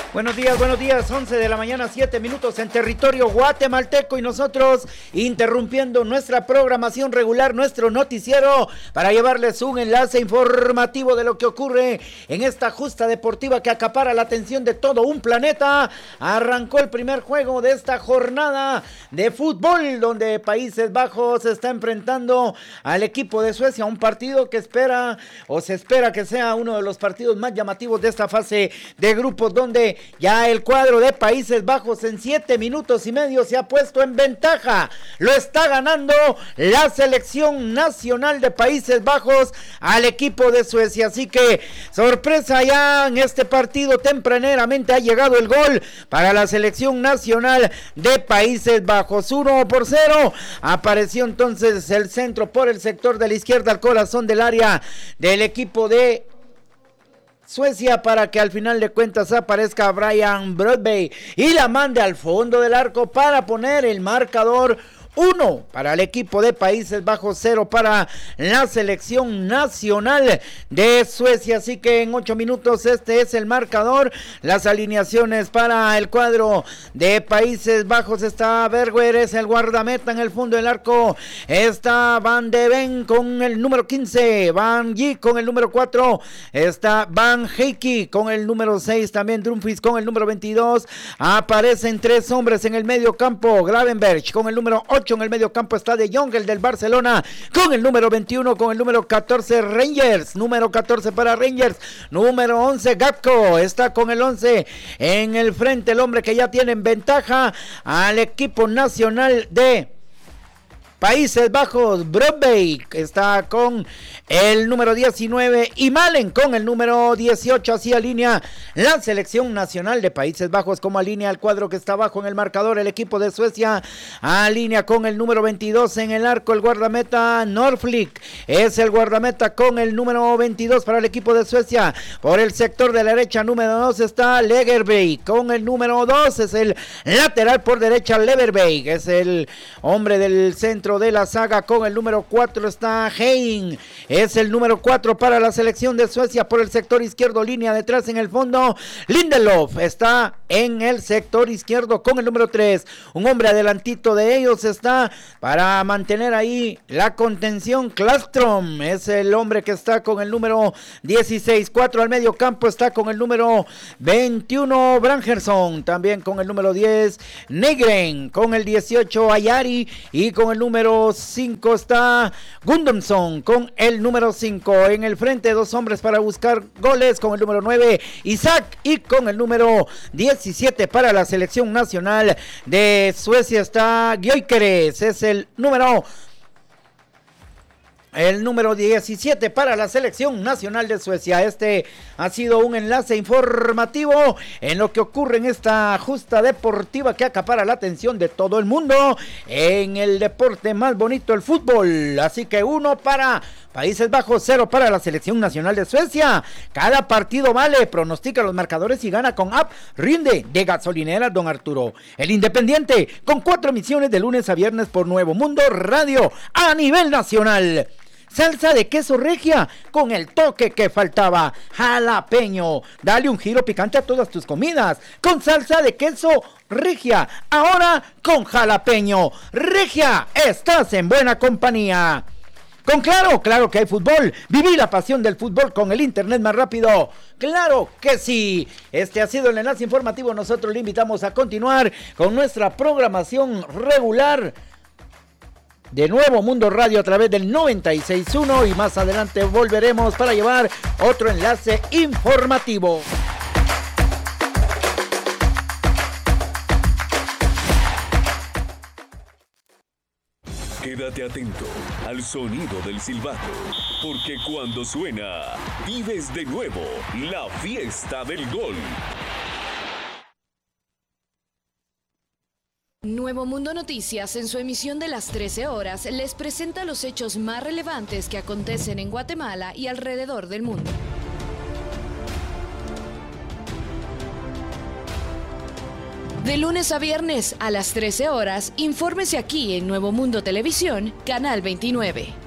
Buenos días, 11 de la mañana, 7 minutos en territorio guatemalteco y nosotros interrumpiendo nuestra programación regular, nuestro noticiero, para llevarles un enlace informativo de lo que ocurre en esta justa deportiva que acapara la atención de todo un planeta. Arrancó el primer juego de esta jornada de fútbol, donde Países Bajos se está enfrentando al equipo de Suecia, un partido que se espera que sea uno de los partidos más llamativos de esta fase de grupos, donde ya el cuadro de Países Bajos en 7 minutos y medio se ha puesto en ventaja. Lo está ganando la selección nacional de Países Bajos al equipo de Suecia. Así que sorpresa ya en este partido, tempraneramente ha llegado el gol para la selección nacional de Países Bajos. 1-0. Apareció entonces el centro por el sector de la izquierda al corazón del área del equipo de Suecia, para que al final de cuentas aparezca Brian Broadway y la mande al fondo del arco para poner el marcador 1 para el equipo de Países Bajos, 0 para la selección nacional de Suecia. Así que en 8 minutos este es el marcador. Las alineaciones para el cuadro de Países Bajos: está Berger, es el guardameta en el fondo del arco, está Van de Ven con el número 15, Van G con el número 4, está Van Heikki con el número 6, también Drumfis con el número 22, aparecen 3 hombres en el medio campo: Gravenberg con el número 8, en el medio campo está De Jong, el del Barcelona, con el número 21, con el número 14 Rangers, número 14 para Rangers, número 11 Gapco, está con el 11 en el frente, el hombre que ya tiene en ventaja al equipo nacional de Países Bajos. Broadway está con el número 19 y Malen con el número 18. Así alinea la selección nacional de Países Bajos, como alinea el cuadro que está abajo en el marcador. El equipo de Suecia alinea con el número 22 en el arco, el guardameta Norflick es el guardameta con el número 22 para el equipo de Suecia. Por el sector de la derecha, número 2 está Legerberg con el número 2, es el lateral por derecha. Leverberg es el hombre del centro de la saga, con el número 4 está Hein, es el número 4 para la selección de Suecia. Por el sector izquierdo, línea detrás en el fondo, Lindelof está en el sector izquierdo con el número 3, un hombre adelantito de ellos está para mantener ahí la contención. Klastrom es el hombre que está con el número 16, 4 al medio campo está con el número 21 Brangerson, también con el número 10 Negren, con el 18 Ayari y con el número 5 está Gundamson con el número 5. En el frente, 2 hombres para buscar goles, con el número 9 Isaac y con el número 17 para la selección nacional de Suecia está Gyökeres, es el número 17 para la selección nacional de Suecia. Este ha sido un enlace informativo en lo que ocurre en esta justa deportiva que acapara la atención de todo el mundo en el deporte más bonito, el fútbol. Así que 1 para Países Bajos, 0 para la selección nacional de Suecia. Cada partido vale. Pronostica los marcadores y gana con App Rinde de Gasolineras Don Arturo. El Independiente, con 4 emisiones de lunes a viernes por Nuevo Mundo Radio a nivel nacional. Salsa de queso regia con el toque que faltaba. Jalapeño. Dale un giro picante a todas tus comidas con salsa de queso regia. Ahora con jalapeño. Regia, estás en buena compañía. Con claro que hay fútbol. Viví la pasión del fútbol con el internet más rápido. Claro que sí. Este ha sido el enlace informativo. Nosotros le invitamos a continuar con nuestra programación regular de Nuevo Mundo Radio a través del 96.1 y más adelante volveremos para llevar otro enlace informativo. Quédate atento al sonido del silbato, porque cuando suena, vives de nuevo la fiesta del gol. Nuevo Mundo Noticias, en su emisión de las 13 horas, les presenta los hechos más relevantes que acontecen en Guatemala y alrededor del mundo. De lunes a viernes a las 13 horas, infórmese aquí en Nuevo Mundo Televisión, Canal 29.